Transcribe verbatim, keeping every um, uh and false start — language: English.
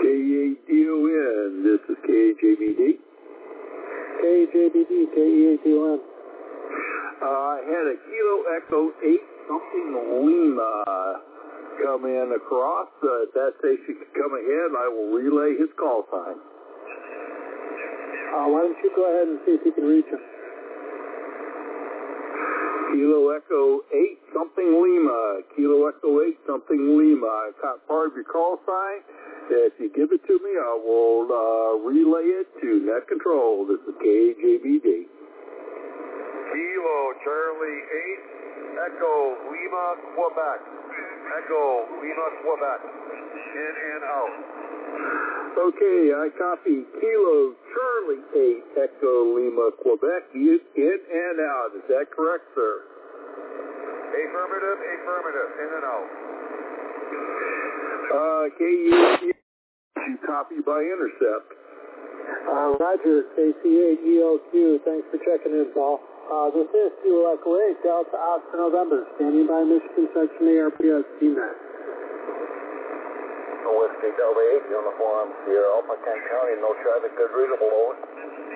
A D O N, this is K J B D. K J B D, K E A D O N. Uh, I had a Kilo Echo eight something Lima come in across. Uh, if that station can come ahead, I will relay his call sign. Uh, why don't you go ahead and see if you can reach him? Kilo Echo eight something Lima. Kilo Echo eight something Lima. I caught part of your call sign. If you give it to me, I will uh, relay it to Net Control. This is K J B D. Kilo Charlie eight, Echo Lima, Quebec. Echo Lima, Quebec. In and out. Okay, I copy Kilo Charlie eight, Echo Lima, Quebec. In and out. Is that correct, sir? Affirmative, affirmative. In and out. Uh, K U, you copy by intercept. Uh, Roger, K C eight E L Q. Thanks for checking in, Paul. Uh, this is Kilo Echo eight, Delta Oscar November, standing by Michigan Section A R P S T MAC. Whiskey Delta eight, uniform, Sierra Alpha, Kent County, no traffic, good readable, over.